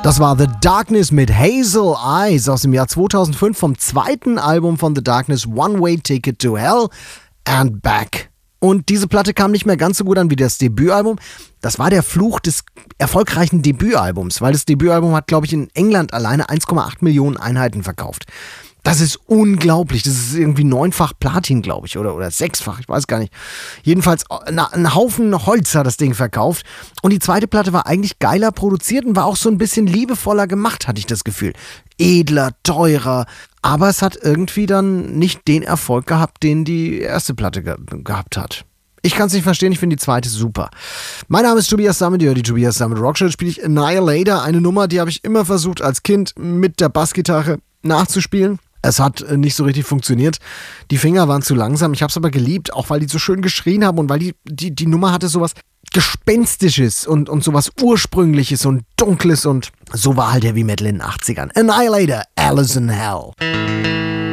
Das war The Darkness mit Hazel Eyes aus dem Jahr 2005 vom zweiten Album von The Darkness, One Way Ticket to Hell and Back. Und diese Platte kam nicht mehr ganz so gut an wie das Debütalbum. Das war der Fluch des erfolgreichen Debütalbums, weil das Debütalbum hat, glaube ich, in England alleine 1,8 Millionen Einheiten verkauft. Das ist unglaublich. Das ist irgendwie 9-fach Platin, glaube ich, oder 6-fach, ich weiß gar nicht. Jedenfalls ein Haufen Holz hat das Ding verkauft. Und die zweite Platte war eigentlich geiler produziert und war auch so ein bisschen liebevoller gemacht, hatte ich das Gefühl. Edler, teurer. Aber es hat irgendwie dann nicht den Erfolg gehabt, den die erste Platte gehabt hat. Ich kann es nicht verstehen, ich finde die zweite super. Mein Name ist Tobias Sammet, die Tobias Sammet Rockshow spiele ich Annihilator, eine Nummer, die habe ich immer versucht als Kind mit der Bassgitarre nachzuspielen. Es hat nicht so richtig funktioniert. Die Finger waren zu langsam. Ich habe es aber geliebt, auch weil die so schön geschrien haben und weil die Nummer hatte sowas Gespenstisches und sowas Ursprüngliches und Dunkles und so war halt Heavy Metal in den 80ern. Annihilator, Alice in Hell.